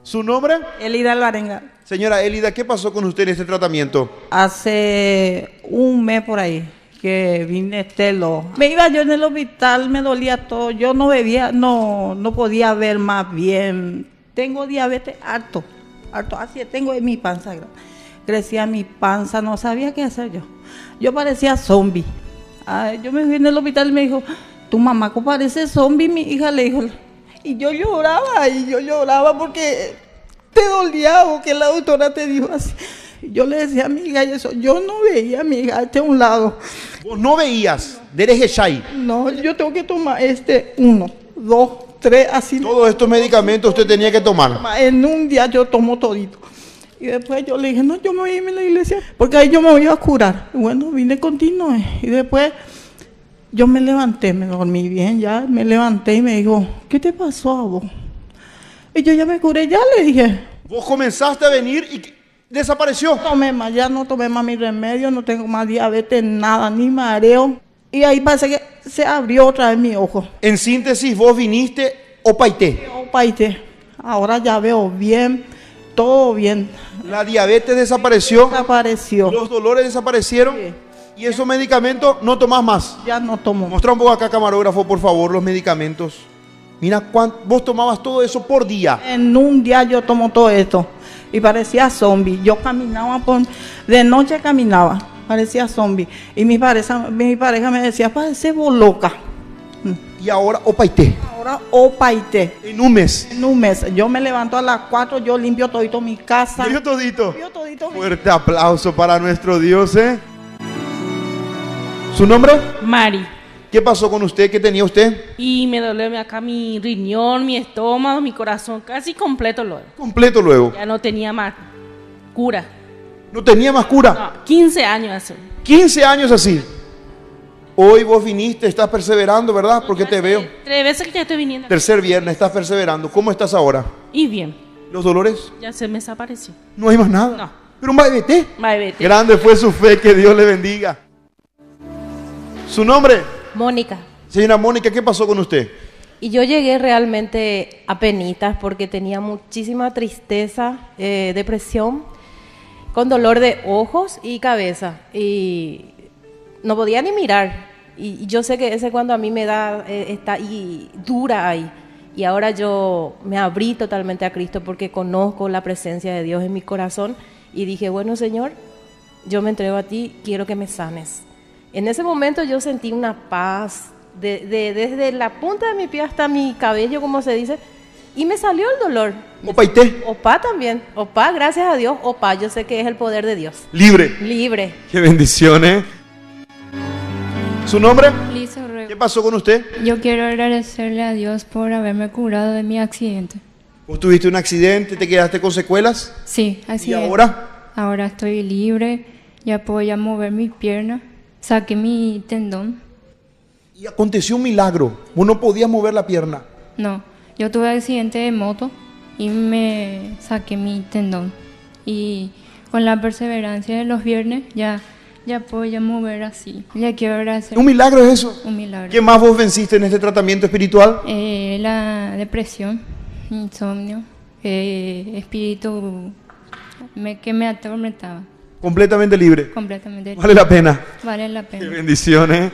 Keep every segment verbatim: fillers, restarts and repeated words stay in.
¿Su nombre? Elida Alvarenga. Señora Elida, ¿qué pasó con usted en este tratamiento? Hace un mes por ahí que vine estelo. Me iba yo en el hospital, me dolía todo. Yo no bebía, no, no podía ver más bien. Tengo diabetes harto, harto. Así tengo en mi panza. Crecía mi panza, no sabía qué hacer yo. Yo parecía zombie. Ay, yo me fui en el hospital y me dijo, tu mamá parece zombie, mi hija, le dijo. Y yo lloraba, y yo lloraba porque te dolía o que la doctora te dijo así. Yo le decía a mi hija y eso, yo no veía a mi hija este a un lado. ¿Vos no veías? Dereje Shai. No, yo tengo que tomar este uno, dos, tres, así. Todos estos medicamentos usted tenía que tomar. En un día yo tomo todito. Y después yo le dije, no, yo me voy a irme a la iglesia, porque ahí yo me voy a curar. Y bueno, vine continuo. Y después yo me levanté, me dormí bien ya, me levanté y me dijo, ¿qué te pasó a vos? Y yo ya me curé, ya le dije. Vos comenzaste a venir y desapareció. No tomé más, ya no tomé más mi remedio, no tengo más diabetes, nada, ni mareo. Y ahí parece que se abrió otra vez mi ojo. En síntesis, vos viniste opaité. Opaité. Ahora ya veo bien, todo bien. La diabetes desapareció. Desapareció. Los dolores desaparecieron. Sí. Y esos medicamentos no tomás más. Ya no tomo. Mostrá un poco acá, camarógrafo, por favor, los medicamentos. Mira, cuánto, vos tomabas todo eso por día. En un día yo tomo todo esto. Y parecía zombie. Yo caminaba por... De noche caminaba. Parecía zombie. Y mi pareja, mi pareja me decía, parece vos loca. Y ahora opaité. Ahora opaité. En un mes. En un mes. Yo me levanto a las cuatro, yo limpio todito mi casa. ¿Limpio todito? Limpio todito. Fuerte aplauso para nuestro Dios, ¿eh? ¿Su nombre? Mari. ¿Qué pasó con usted? ¿Qué tenía usted? Y me duele acá mi riñón, mi estómago, mi corazón, casi completo luego. Completo luego. Ya no tenía más cura. ¿No tenía más cura? No, quince años hace. quince años así. Hoy vos viniste, estás perseverando, ¿verdad? Porque te veo. Tres veces que ya estoy viniendo. Tercer viernes, estás perseverando. ¿Cómo estás ahora? Y bien. ¿Los dolores? Ya se me desapareció. No hay más nada. No. Pero un vete. Vete. Grande fue su fe, que Dios le bendiga. ¿Su nombre? Mónica. Señora Mónica, ¿qué pasó con usted? Y yo llegué realmente a penitas porque tenía muchísima tristeza, eh, depresión, con dolor de ojos y cabeza. Y no podía ni mirar. Y, y yo sé que ese cuando a mí me da, eh, está ahí, dura ahí. Y ahora yo me abrí totalmente a Cristo porque conozco la presencia de Dios en mi corazón. Y dije, bueno, Señor, yo me entrego a ti, quiero que me sanes. En ese momento yo sentí una paz, de, de, desde la punta de mi pie hasta mi cabello, como se dice, y me salió el dolor. ¿Opaité? Opa también, opa, gracias a Dios, opa, yo sé que es el poder de Dios. Libre. Libre. Qué bendición, ¿eh? ¿Su nombre? Lisa Orrego. ¿Qué pasó con usted? Yo quiero agradecerle a Dios por haberme curado de mi accidente. ¿Vos tuviste un accidente, te quedaste con secuelas? Sí, así ¿Y es. ahora? Ahora estoy libre, ya puedo ya mover mis piernas, saqué mi tendón. Y aconteció un milagro. Vos no podías mover la pierna. No, yo tuve accidente de moto y me saqué mi tendón. Y con la perseverancia de los viernes ya, ya puedo ya mover así. Le quiero agradecer. ¿Un milagro es eso? Un milagro. ¿Qué más vos venciste en este tratamiento espiritual? Eh, la depresión, insomnio, eh, espíritu me, que me atormentaba. Completamente libre. Completamente. Vale la pena. Vale la Qué pena. bendición, ¿eh?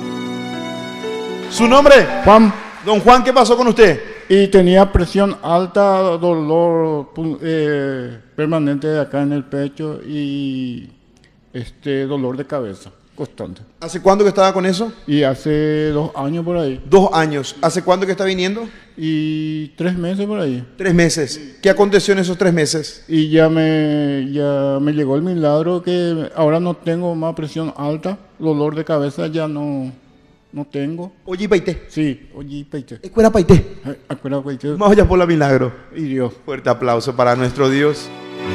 ¿Su nombre? Juan, Don Juan, ¿qué pasó con usted? y tenía presión alta, dolor pu- eh, permanente acá en el pecho y este dolor de cabeza constante. ¿Hace cuándo que estaba con eso? Y hace dos años por ahí, Dos años. ¿Hace cuándo que está viniendo? y tres meses por ahí. Tres meses. ¿Qué aconteció en esos tres meses? Y ya me, ya me llegó el milagro que ahora no tengo más presión alta, dolor de cabeza ya no, no tengo. Oye, Paité. Sí, oye, peite. Escuela Paité. Acuérdate, Vamos allá por la milagro. y Dios. Fuerte aplauso para nuestro Dios.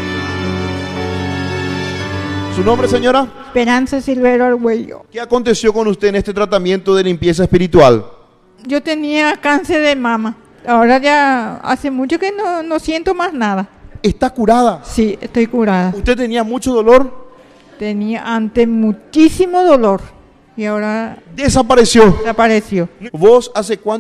¿Su nombre, señora? Esperanza Silvero Arguello. ¿Qué aconteció con usted en este tratamiento de limpieza espiritual? Yo tenía cáncer de mama. Ahora ya hace mucho que no, no siento más nada. ¿Está curada? Sí, estoy curada. ¿Usted tenía mucho dolor? Tenía antes muchísimo dolor y ahora Desapareció. desapareció. ¿Vos hace cuánto